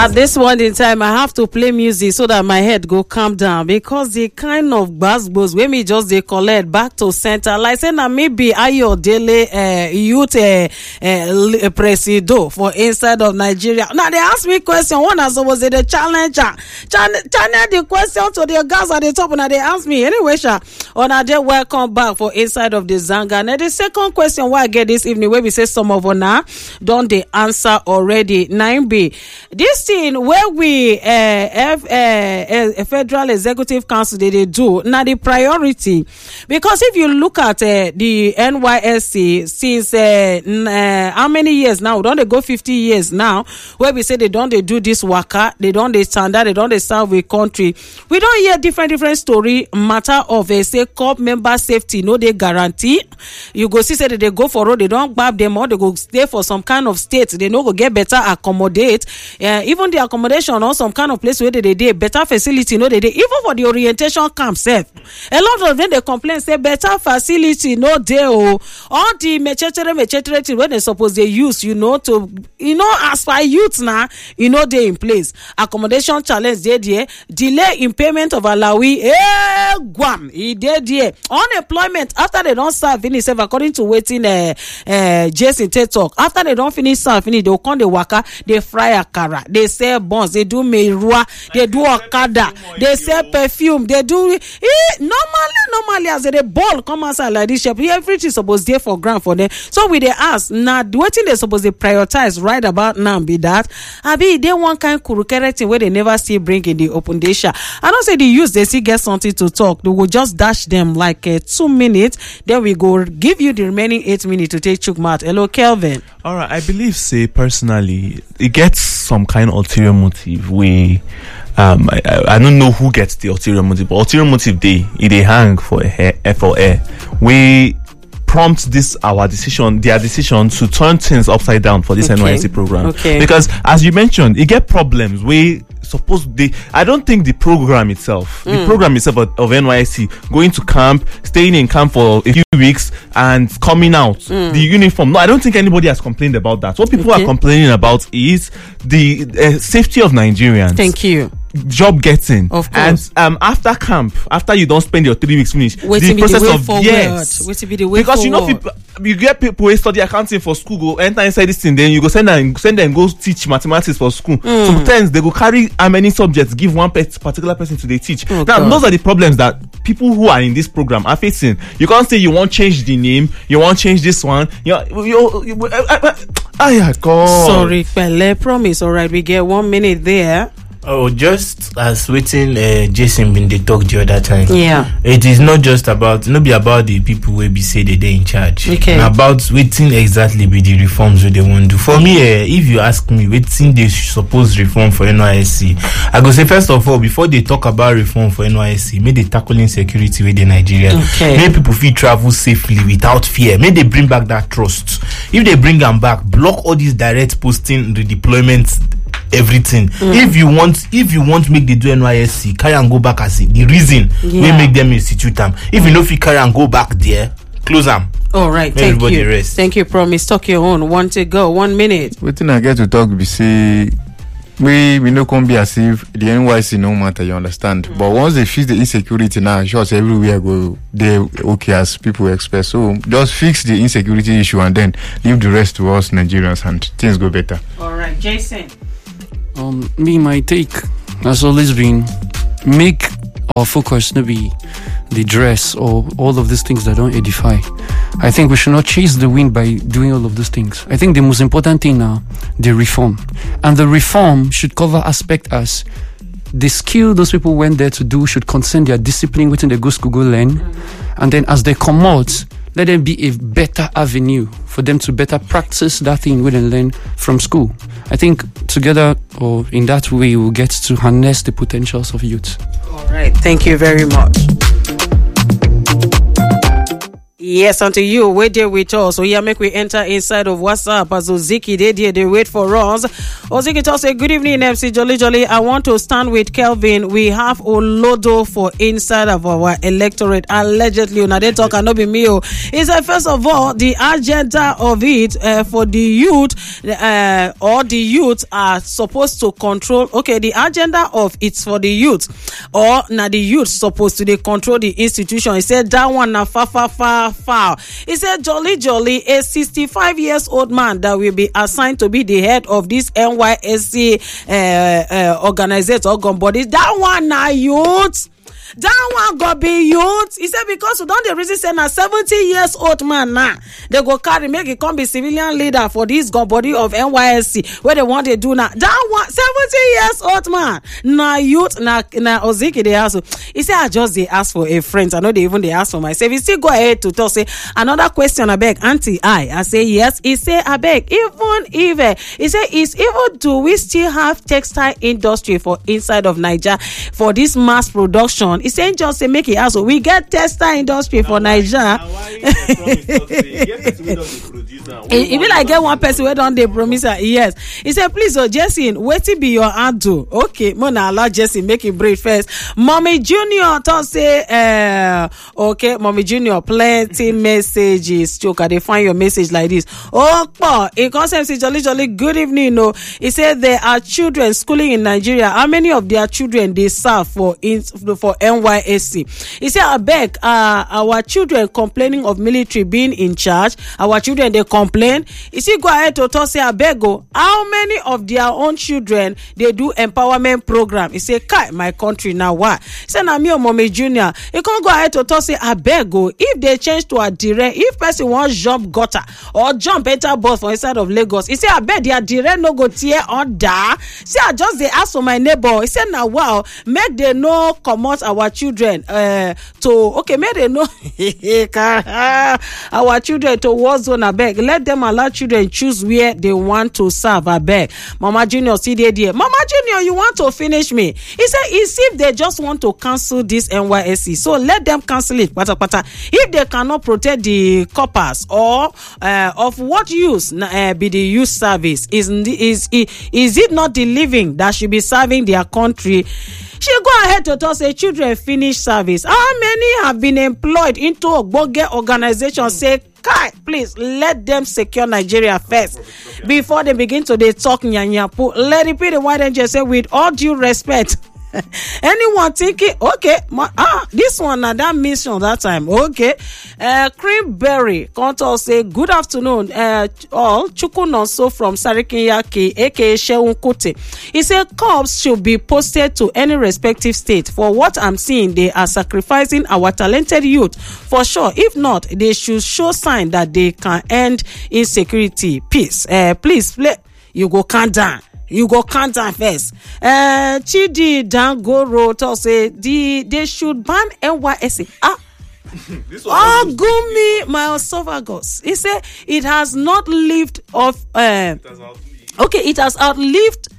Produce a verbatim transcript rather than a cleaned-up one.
At this one in time, I have to play music so that my head go calm down, because the kind of gbas when me just they collect back to center, like say na maybe Ayodele uh, youth uh, uh, presido for inside of Nigeria. Now they ask me question. One as was the challenger, channel the question to the guys at the top, and they ask me anyway. Sha, on a day welcome back for inside of the Zanga. Now the second question why I get this evening, where we say some of now don't they answer already. nine B this thing where we uh, have uh, a federal executive council they, they do now the priority, because if you look at uh, the N Y S C since uh, uh, how many years now? Don't they go fifty years now? Where we say they don't they do this waka, they don't they standard, they don't they serve with country. We don't hear different different story matter of a uh, say corp member safety. No, they guarantee. You go see say that they go for road, they don't grab them or they go stay for some kind of state. They no go get better accommodate. Uh, even the accommodation or some kind of place where they they, they better facility. No, they, they even for the orientation camp self. A lot of them they complain say better facility no there. Oh, all the mechetere mechetere when they suppose they use, you know, to you know as for youth now, you know they in place. Accommodation challenge they there. Delay in payment of alawi. Eh, guam. He did there. Unemployment after they don't serve finish according to waiting uh, uh, Jason Tate talk. After they don't finish serve finish, they'll come the waka, they fry akara, they sell buns, they do meirua, they do okada, they sell perfume, they do eh, normally normally as a ball come outside like this shop, everything supposed there for ground for them. So we they ask now what thing they supposed to prioritize right about now be that I be they one kind kurukere thing where they never see bring in the open day shop. I don't say the use they see get something to talk. They will just dash them like uh, two minutes. Then we go give you the remaining eight minutes to take chukmat. Hello, Kelvin. All right, I believe say personally it gets some kind of ulterior motive. We um I, I don't know who gets the ulterior motive, but ulterior motive they they hang for a for air. We prompt this our decision, their decision to turn things upside down for this okay. N Y S C program. Okay. Because as you mentioned, it get problems. We suppose they I don't think the program itself, mm. the program itself of, of N Y S C going to camp, staying in camp for a few weeks and coming out, mm. the uniform. No, I don't think anybody has complained about that. What people okay. are complaining about is the uh, safety of Nigerians. Thank you. Job getting, of course, and um after camp, after you don't spend your three weeks finish, Wait the process the of forward. yes, Wait be the way because forward. You know people, you get people who study accounting for school, go enter inside this thing, then you go send them send them go teach mathematics for school. Mm. Sometimes they go carry how many subjects, give one particular person to they teach. Oh, now God. Those are the problems that people who are in this program are facing. You can't say you want change the name, you want change this one. You, you, you, uh, uh, uh, oh yeah, God. Sorry, Pele, promise. All right, we get one minute there. Oh, just as waiting, uh, Jason been they talk the other time. Yeah, it is not just about, not be about the people where be say they they in charge. Okay, and about waiting exactly be the reforms where they want to do. For me, uh, if you ask me, waiting they suppose reform for N Y S C. I go say first of all, before they talk about reform for N Y S C, may they tackle insecurity with the Nigeria. Okay, may people feel travel safely without fear. May they bring back that trust. If they bring them back, block all these direct posting, redeployments. Everything. Mm. If you want, if you want to make the do N Y S C, carry and go back as it. The reason yeah. we make them institute them. If mm. you know if you carry and go back there, close them. All right, thank you. Rest. Thank you, promise. Talk your own. One to go. One minute. What thing I get to talk be say we we no can be as if the N Y S C no matter. You understand? Mm. But once they fix the insecurity now, sure everywhere go they okay as people expect. So just fix the insecurity issue and then leave the rest to us Nigerians and things go better. All right, Jason. Um, me, my take has always been make our focus not be the dress or all of these things that don't edify. I think we should not chase the wind by doing all of these things. I think the most important thing now, the reform. And the reform should cover aspect as the skill those people went there to do should concern their discipline within the go school go learn. Mm-hmm. And then as they come out, let them be a better avenue for them to better practice that thing we didn't learn from school. I think together or in that way we'll get to harness the potentials of youth. All right, thank you very much. Yes, unto you, wait there with us. So, yeah, make we enter inside of WhatsApp as Oziki, they did, they wait for us. Oziki tells say, good evening, M C Jolly Jolly. I want to stand with Kelvin. We have Olodo for inside of our electorate. Allegedly, now they talk and not be me. He said, first of all, the agenda of it uh, for the youth, uh, or the youth are supposed to control. Okay, the agenda of it's for the youth, or now the youth supposed to they control the institution. He said, that one now far, far, far. Foul. He said, Jolly Jolly, a sixty-five years old man that will be assigned to be the head of this N Y S C uh, uh, organization organ body. That one now youth. That one go be youth. He said because we don't the reason say na seventy years old man now. They go carry make it come be civilian leader for this gun body of N Y S C where they want to do now. That one seventy years old man. Na youth na na Oziki they ask. He said I just they ask for a friend. I know they even they ask for myself. He still go ahead to talk say another question I beg Auntie I. I say yes. He say I beg even even he say is even do we still have textile industry for inside of Nigeria for this mass production? He saying just say make it ask. We get textile industry for Nigeria. It be like get one person where don't they promise her. Yes. He said please oh Jesse wait till be your handle. Okay, Mona allow Jesse make it brief first. Mommy Junior thought say uh okay, Mommy Junior plenty messages. Choker, they find your message like this. Oh, Paul, it comes M C Jolly Jolly. Good evening. No, he said there are children schooling in Nigeria. How many of their children they serve for in for N Y S C? He said, I beg, uh, our children complaining of military being in charge. Our children they complain. He said, go ahead to talk say I beg go. How many of their own children they do empowerment program? He said, Kai, my country now what? He said, na me or Mommy Junior. He can't go ahead to talk say I beg go. If they change to a direct, if person wants jump gutter or jump enter bus for inside of Lagos, he said, I bet their direct no go tear or die. See, I just they ask for my neighbor. He said, now wow, make they no come out our children uh to okay, make they know our children to war zone. I beg. Let them allow children choose where they want to serve. I beg. Mama Junior, see there, dear. Mama Junior, you want to finish me? He said, it's if they just want to cancel this N Y S C. So let them cancel it. Pata, pata. If they cannot protect the coppers or uh, of what use uh, be the youth service? Is, is, is, is it not the living that should be serving their country? She go ahead to talk say children finish service. How many have been employed into a Ogboge organization? Say, Kai, please let them secure Nigeria first before they begin to they talk nyanyapu. Let it be the white angel say with all due respect. Anyone thinking okay ma, ah this one na that mission that time okay uh Creamberry Contour say good afternoon uh all Chukunonso from Sarikiyaki aka Sheun Kote. He said cops should be posted to any respective state. For what I'm seeing, they are sacrificing our talented youth for sure. If not, they should show sign that they can end insecurity. Peace. Uh please play. You go calm down. You go count down first. Uh, Chidi Dangoro to say the they should ban N Y S C. Ah, oh, Gumi, my esophagus. He said it has not lived off. Uh, okay, it has outlived